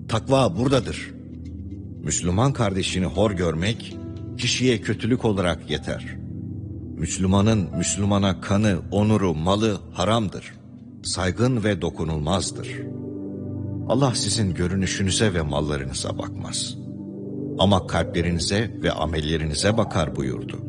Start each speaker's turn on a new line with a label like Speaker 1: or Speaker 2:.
Speaker 1: Takva buradadır. Müslüman kardeşini hor görmek, kişiye kötülük olarak yeter. Müslümanın Müslümana kanı, onuru, malı haramdır. Saygın ve dokunulmazdır. Allah sizin görünüşünüze ve mallarınıza bakmaz. Ama kalplerinize ve amellerinize bakar buyurdu.